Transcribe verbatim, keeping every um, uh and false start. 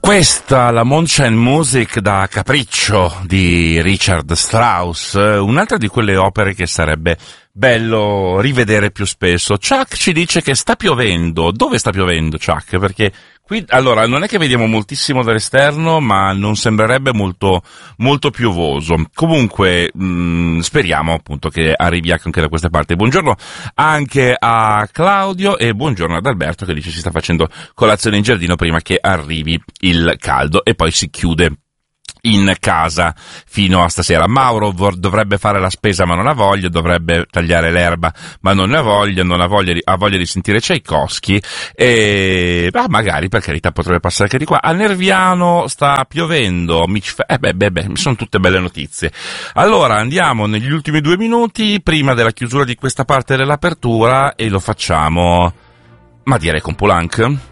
Questa, la Mondschein Music da Capriccio di Richard Strauss, un'altra di quelle opere che sarebbe bello rivedere più spesso. Chuck ci dice che sta piovendo. Dove sta piovendo, Chuck? Perché qui, allora, non è che vediamo moltissimo dall'esterno, ma non sembrerebbe molto, molto piovoso. Comunque, mh, speriamo appunto che arrivi anche da queste parti. Buongiorno anche a Claudio e buongiorno ad Alberto che dice si sta facendo colazione in giardino prima che arrivi il caldo e poi si chiude in casa fino a stasera. Mauro vor- dovrebbe fare la spesa ma non ha voglia, dovrebbe tagliare l'erba ma non ne ha voglia, non ha voglia di, ha voglia di sentire Tchaikovsky e ah, magari, per carità, potrebbe passare anche di qua. A Nerviano sta piovendo, mi ci fa... eh beh beh beh, sono tutte belle notizie. Allora andiamo negli ultimi due minuti prima della chiusura di questa parte dell'apertura e lo facciamo, ma direi con Poulenc.